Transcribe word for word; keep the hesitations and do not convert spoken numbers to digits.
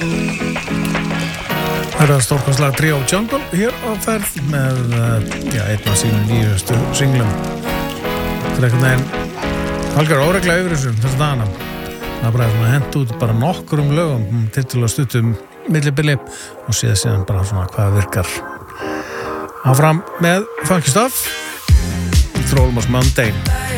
Það er stórkostlega Trio Jungle hér á ferð með já, einn af sínum nýjustu singlum. Það er einhvern veginn algjör óregla yfir þessum þessa dagana. Það er bara svona hent út bara nokkrum lögum tiltölulega stuttum millibili og síðan síðan bara svona hvað virkar. Áfram með Funky Stuff It's Almost Monday.